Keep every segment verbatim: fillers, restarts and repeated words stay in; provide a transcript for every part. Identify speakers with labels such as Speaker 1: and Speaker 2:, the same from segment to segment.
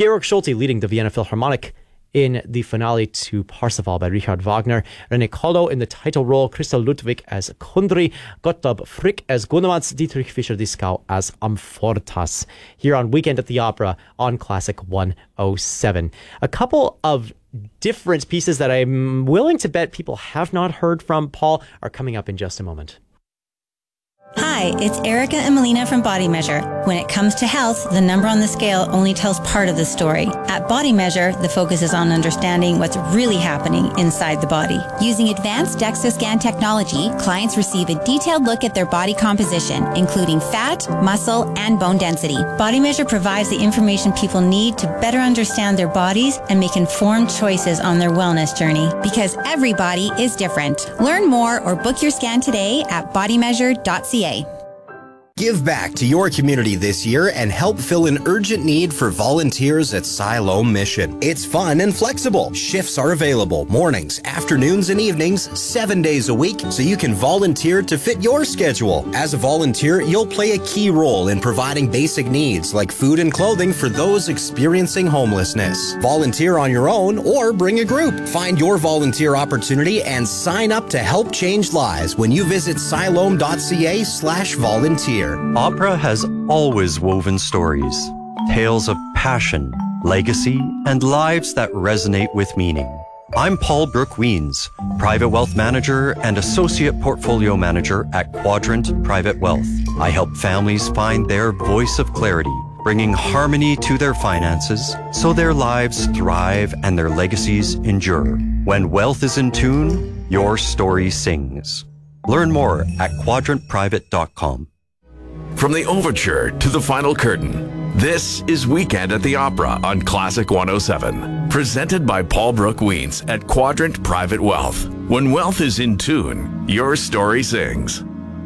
Speaker 1: Georg Schulte leading the Vienna Philharmonic in the finale to Parsifal by Richard Wagner. René Kollo in the title role, Christel Ludwig as Kundry, Gottlob Frick as Gunamats, Dietrich Fischer-Dieskau as Amfortas. Here on Weekend at the Opera on Classic one oh seven. A couple of different pieces that I'm willing to bet people have not heard from Paul are coming up in just a moment.
Speaker 2: Hi, it's Erica and Melina from Body Measure. When it comes to health, the number on the scale only tells part of the story. At Body Measure, the focus is on understanding what's really happening inside the body.
Speaker 3: Using advanced DEXA scan technology, clients receive a detailed look at their body composition, including fat, muscle, and bone density.
Speaker 2: Body Measure provides the information people need to better understand their bodies and make informed choices on their wellness journey.
Speaker 3: Because every body is different. Learn more or book your scan today at body measure dot c a.
Speaker 4: Give back to your community this year and help fill an urgent need for volunteers at Siloam Mission. It's fun and flexible. Shifts are available mornings, afternoons, and evenings, seven days a week, so you can volunteer to fit your schedule. As a volunteer, you'll play a key role in providing basic needs like food and clothing for those experiencing homelessness. Volunteer on your own or bring a group. Find your volunteer opportunity and sign up to help change lives when you visit siloam dot c a slash volunteer.
Speaker 5: Opera has always woven stories, tales of passion, legacy, and lives that resonate with meaning. I'm Paul Brooke Weens, Private Wealth Manager and Associate Portfolio Manager at Quadrant Private Wealth. I help families find their voice of clarity, bringing harmony to their finances so their lives thrive and their legacies endure. When wealth is in tune, your story sings. Learn more at quadrant private dot com.
Speaker 6: From the overture to the final curtain, this is Weekend at the Opera on Classic one oh seven. Presented by Paul Brooke Weens at Quadrant Private Wealth. When wealth is in tune, your story sings.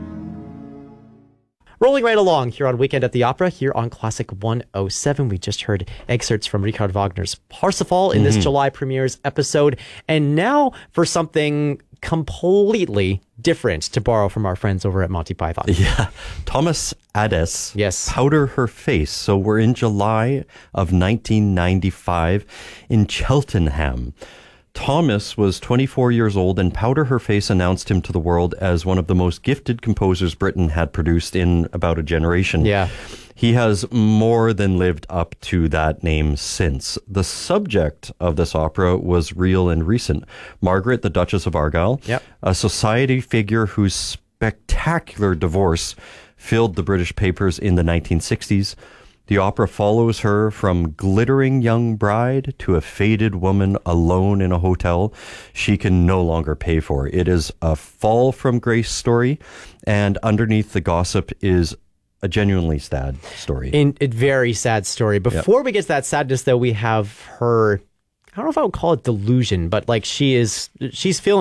Speaker 1: Rolling right along here on Weekend at the Opera, here on Classic one oh seven. We just heard excerpts from Richard Wagner's Parsifal in mm-hmm. this July premieres episode. And now for something completely different, to borrow from our friends over at Monty Python.
Speaker 5: Yeah. Thomas Adès.
Speaker 1: Yes.
Speaker 5: Powder Her Face. So we're in July of nineteen ninety-five in Cheltenham. Thomas was twenty-four years old, and Powder Her Face announced him to the world as one of the most gifted composers Britain had produced in about a generation.
Speaker 1: Yeah.
Speaker 5: He has more than lived up to that name since. The subject of this opera was real and recent. Margaret, the Duchess of Argyll,
Speaker 1: yep.
Speaker 5: a society figure whose spectacular divorce filled the British papers in the nineteen sixties. The opera follows her from glittering young bride to a faded woman alone in a hotel she can no longer pay for. It is a fall from grace story, and underneath the gossip is a genuinely sad story.
Speaker 1: In a very sad story. Before
Speaker 5: yep.
Speaker 1: we get to that sadness, though, we have her, I don't know if I would call it delusion, but like she is, she's feeling